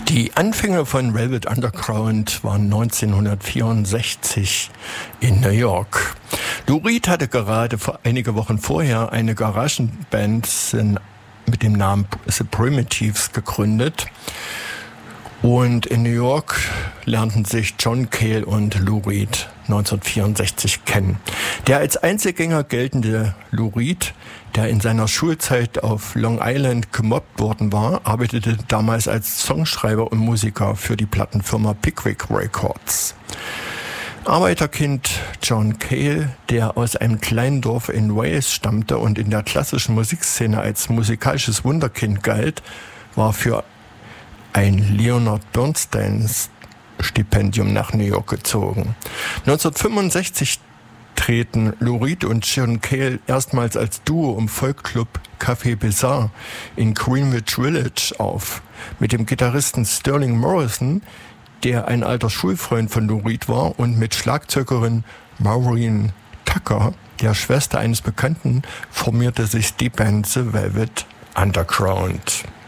Die Anfänge von Velvet Underground waren 1964 in New York. Lou Reed hatte gerade einige Wochen vorher eine Garagenband mit dem Namen The Primitives gegründet. Und in New York lernten sich John Cale und Lou Reed 1964 kennen. Der als Einzelgänger geltende Lou Reed, der in seiner Schulzeit auf Long Island gemobbt worden war, arbeitete damals als Songschreiber und Musiker für die Plattenfirma Pickwick Records. Arbeiterkind John Cale, der aus einem kleinen Dorf in Wales stammte und in der klassischen Musikszene als musikalisches Wunderkind galt, war für ein Leonard Bernstein-Stipendium nach New York gezogen. 1965 treten Lou Reed und John Cale erstmals als Duo im Folkclub Café Bizarre in Greenwich Village auf, mit dem Gitarristen Sterling Morrison, der ein alter Schulfreund von Lou Reed war, und mit Schlagzeugerin Maureen Tucker, der Schwester eines Bekannten, formierte sich die Band The Velvet Underground.